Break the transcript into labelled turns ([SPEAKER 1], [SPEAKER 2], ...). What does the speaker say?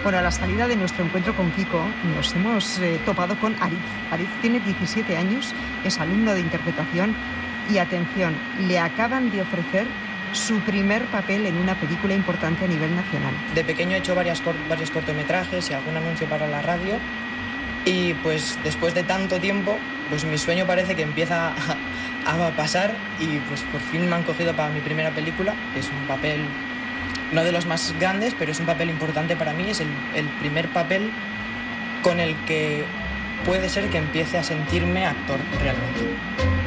[SPEAKER 1] Bueno, a la salida de nuestro encuentro con Kiko nos hemos topado con Ariz. Ariz tiene 17 años, es alumno de interpretación y, atención, le acaban de ofrecer su primer papel en una película importante a nivel nacional.
[SPEAKER 2] De pequeño he hecho varios cortometrajes y algún anuncio para la radio y pues después de tanto tiempo pues mi sueño parece que empieza a pasar y pues por fin me han cogido para mi primera película. Es un papel no de los más grandes, pero es un papel importante para mí, es el primer papel con el que puede ser que empiece a sentirme actor realmente.